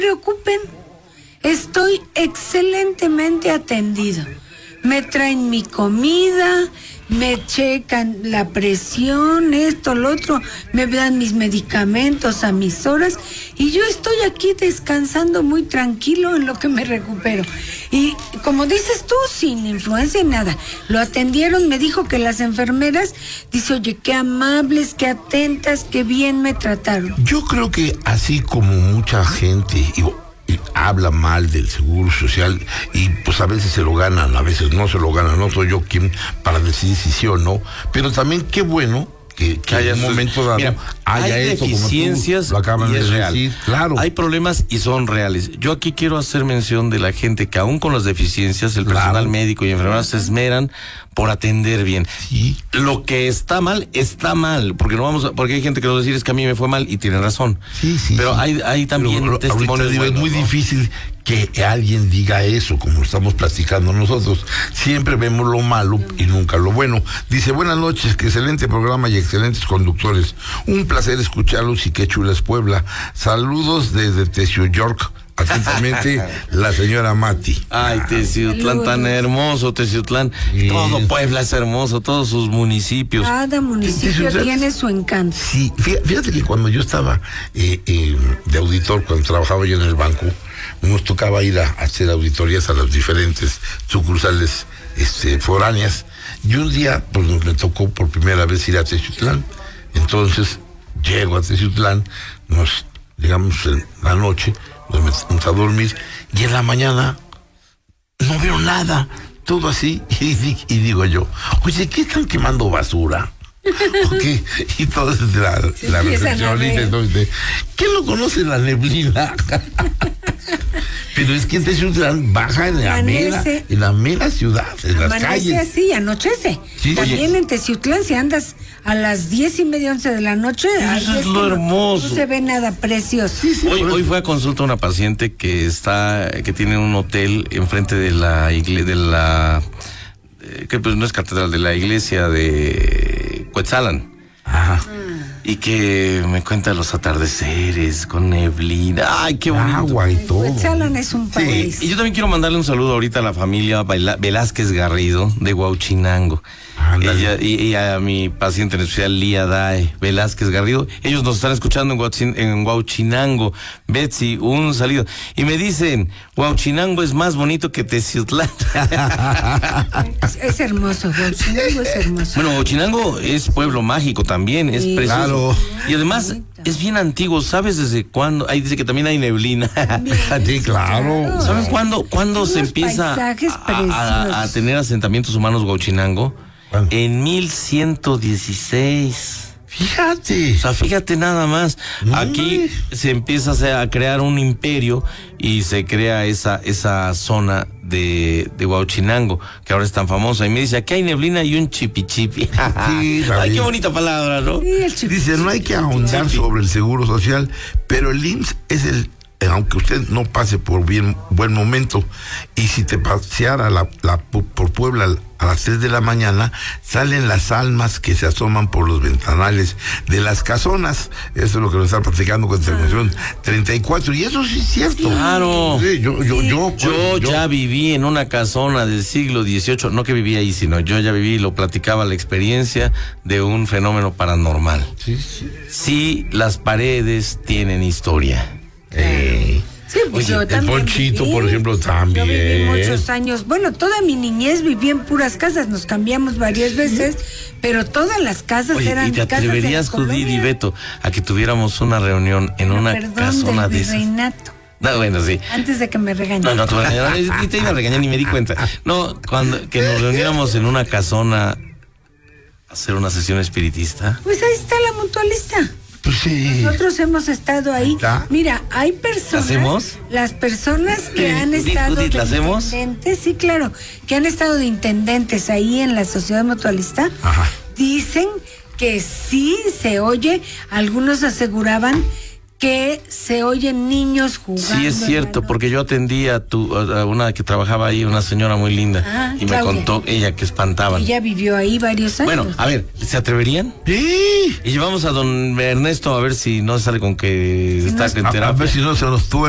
preocupen, estoy excelentemente atendido. Me traen mi comida, me checan la presión, esto, lo otro, me dan mis medicamentos a mis horas y yo estoy aquí descansando muy tranquilo en lo que me recupero. Y como dices tú, sin influencia en nada, lo atendieron, me dijo que las enfermeras, dice, oye, qué amables, qué atentas, qué bien me trataron. Yo creo que así como mucha gente y habla mal del seguro social y pues a veces se lo ganan, a veces no se lo ganan, no soy yo quien para decidir si sí o no, pero también qué bueno que haya un momento dado, mira, haya hay eso, deficiencias como tú lo acaban y es de real. decir, claro. Hay problemas y son reales. Yo aquí quiero hacer mención de la gente que aún con las deficiencias, el personal médico y enfermeras se esmeran por atender bien. Sí. Lo que está mal, porque porque hay gente que nos va a decir es que a mí me fue mal y tiene razón. Sí, pero sí. hay también testimonios digo, buenos, es muy difícil que alguien diga eso, como estamos platicando nosotros. Siempre vemos lo malo y nunca lo bueno. Dice, buenas noches, que excelente programa y excelentes conductores. Un placer escucharlos y qué chula es Puebla. Saludos desde Teciutlán. Atentamente, la señora Mati. Ay, Teciutlán, tan hermoso, Teciutlán. Sí. Todo Puebla es hermoso, todos sus municipios. Cada municipio tiene su encanto. Sí, fíjate que cuando yo estaba de auditor, cuando trabajaba yo en el banco, nos tocaba ir a hacer auditorías a las diferentes sucursales foráneas. Y un día, pues me tocó por primera vez ir a Teciutlán. Entonces, llego a Teciutlán, nos llegamos en la noche, nos metimos a dormir, y en la mañana no veo nada, todo así, y digo yo, oye, ¿qué están quemando basura? Okay. Y todo es la recepcionista, entonces, ¿quién no conoce la neblina? Pero es que en Teciutlán baja en la mera ciudad, en las calles. Así, anochece. Sí, también en Teciutlán, si andas a las 10:30, 11 de la noche, eso es lo hermoso. No se ve nada precioso. Sí, hoy fue a consulta una paciente que tiene un hotel enfrente de la iglesia, que pues no es catedral, de la iglesia de Cuetzalan. Ajá. Y que me cuenta los atardeceres con neblina. Ay, qué bonito. Agua y todo. Cuetzalan es un país. Sí. Y yo también quiero mandarle un saludo ahorita a la familia Velázquez Garrido de Huauchinango. Y a mi paciente en especial, Lía Dae Velázquez Garrido. Ellos nos están escuchando en Huauchinango. Betsy, un saludo. Y me dicen, Huauchinango es más bonito que Teciutlán. Es hermoso, Huauchinango es hermoso. Bueno, Huauchinango es pueblo mágico también, es precioso. Claro. Y además es bien antiguo, ¿sabes desde cuándo? Ahí dice que también hay neblina. Sí, claro. ¿Saben cuándo se empieza a tener asentamientos humanos Huauchinango? ¿Cuándo? En 1116. Fíjate. O sea, fíjate nada más. Aquí se empieza a crear un imperio y se crea esa zona de Huauchinango, que ahora es tan famosa. Y me dice, aquí hay neblina y un chipichipi. Sí, ay, qué bonita palabra, ¿no? Sí, dice, no hay que ahondar sobre el seguro social, pero el IMSS es aunque usted no pase por buen momento, y si te paseara por Puebla a las 3 de la mañana, salen las almas que se asoman por los ventanales de las casonas. Eso es lo que nos está platicando con Terminación 34, y eso sí es cierto. Claro. Sí, yo ya viví en una casona del siglo XVIII, no que viví ahí, sino yo ya viví, lo platicaba, la experiencia de un fenómeno paranormal. Sí, las paredes tienen historia. Sí, pues oye, el Ponchito, por ejemplo, también. Yo viví muchos años. Bueno, toda mi niñez viví en puras casas. Nos cambiamos varias veces, pero todas las casas eran ¿y te casas atreverías, Judith y Beto, a que tuviéramos una reunión en una casona de esas? No, bueno, sí. Antes de que me regañen. No, ni te iba a regañar ni me di cuenta. No, que nos reuniéramos en una casona a hacer una sesión espiritista. Pues ahí está la mutualista. Pues sí. Nosotros hemos estado ahí. Mira, hay personas. ¿Hacemos? Las personas que han estado de intendentes, sí, claro, que han estado de intendentes ahí en la sociedad mutualista, dicen que sí se oye. Algunos aseguraban que se oyen niños jugando. Sí, es cierto, porque yo atendí a una que trabajaba ahí, una señora muy linda, y Claudia. Me contó ella que espantaban. Ella vivió ahí varios años. Bueno, a ver, ¿se atreverían? Sí. Y llevamos a don Ernesto a ver si no sale con que está en terapia. A ver si no se nos tuve.